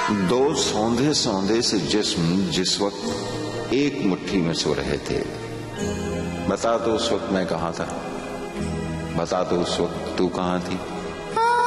दो सौंधे सौंधे से जिस्म जिस वक्त एक मुट्ठी में सो रहे थे, बता दो उस वक्त मैं कहां था, बता दो उस वक्त तू कहां थी।